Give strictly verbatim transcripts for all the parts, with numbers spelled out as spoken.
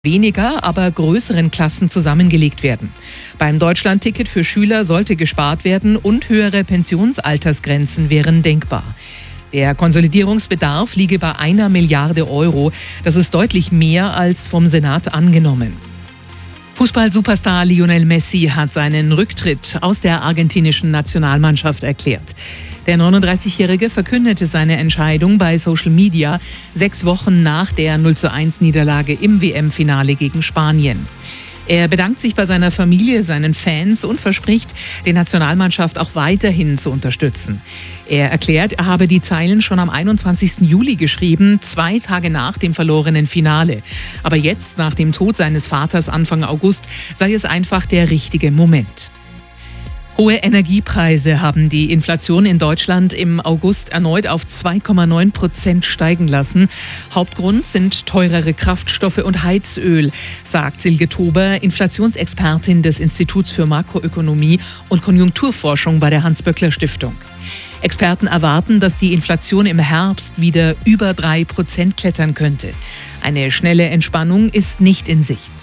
weniger, aber größeren Klassen zusammengelegt werden. Beim Deutschlandticket für Schüler sollte gespart werden und höhere Pensionsaltersgrenzen wären denkbar. Der Konsolidierungsbedarf liege bei einer Milliarde Euro. Das ist deutlich mehr als vom Senat angenommen. Fußball-Superstar Lionel Messi hat seinen Rücktritt aus der argentinischen Nationalmannschaft erklärt. Der neununddreißigjährige verkündete seine Entscheidung bei Social Media sechs Wochen nach der null zu eins Niederlage im W M-Finale gegen Spanien. Er bedankt sich bei seiner Familie, seinen Fans und verspricht, die Nationalmannschaft auch weiterhin zu unterstützen. Er erklärt, er habe die Zeilen schon am einundzwanzigsten Juli geschrieben, zwei Tage nach dem verlorenen Finale. Aber jetzt, nach dem Tod seines Vaters Anfang August, sei es einfach der richtige Moment. Hohe Energiepreise haben die Inflation in Deutschland im August erneut auf zwei Komma neun Prozent steigen lassen. Hauptgrund sind teurere Kraftstoffe und Heizöl, sagt Silke Tober, Inflationsexpertin des Instituts für Makroökonomie und Konjunkturforschung bei der Hans-Böckler-Stiftung. Experten erwarten, dass die Inflation im Herbst wieder über drei Prozent klettern könnte. Eine schnelle Entspannung ist nicht in Sicht.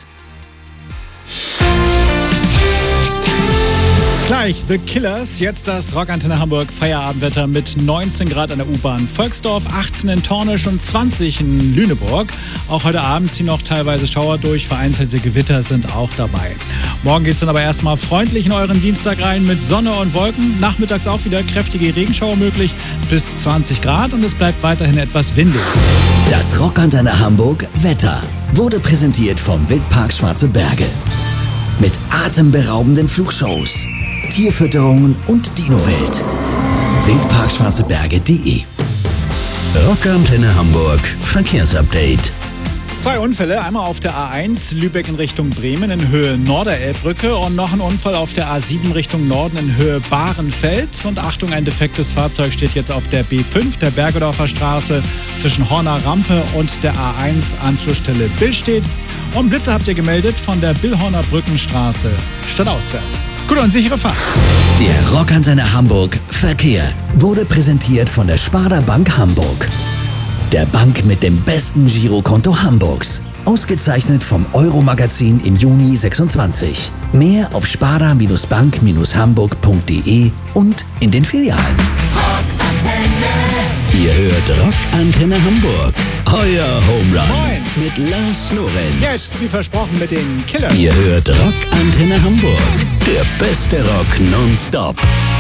Gleich The Killers, jetzt das Rockantenne Hamburg Feierabendwetter mit neunzehn Grad an der U-Bahn Volksdorf, achtzehn in Tornisch und zwanzig in Lüneburg. Auch heute Abend ziehen noch teilweise Schauer durch, vereinzelte Gewitter sind auch dabei. Morgen geht es dann aber erstmal freundlich in euren Dienstag rein mit Sonne und Wolken. Nachmittags auch wieder kräftige Regenschauer möglich bis zwanzig Grad und es bleibt weiterhin etwas windig. Das Rockantenne Hamburg Wetter wurde präsentiert vom Wildpark Schwarze Berge. Mit atemberaubenden Flugshows, Tierfütterungen und Dinowelt. wildpark schwarze berge punkt de. Rockantenne Hamburg Verkehrsupdate. Zwei Unfälle, einmal auf der A eins Lübeck in Richtung Bremen in Höhe Norderelbbrücke und noch ein Unfall auf der A sieben Richtung Norden in Höhe Bahrenfeld. Und Achtung, ein defektes Fahrzeug steht jetzt auf der B fünf, der Bergedorfer Straße zwischen Horner Rampe und der A eins Anschlussstelle Billstedt. Und Blitze habt ihr gemeldet von der Billhorner Brückenstraße stadtauswärts. Gute und sichere Fahrt. Der Rockantenne Hamburg Verkehr wurde präsentiert von der Sparda Bank Hamburg. Der Bank mit dem besten Girokonto Hamburgs. Ausgezeichnet vom Euro-Magazin im Juni sechsundzwanzig. Mehr auf sparda Bank Hamburg punkt de und in den Filialen. Rockantenne. Ihr hört Rockantenne Hamburg. Euer Home Run. Moin. Mit Lars Lorenz. Jetzt, wie versprochen, mit den Killers. Ihr hört Rockantenne Hamburg. Der beste Rock nonstop.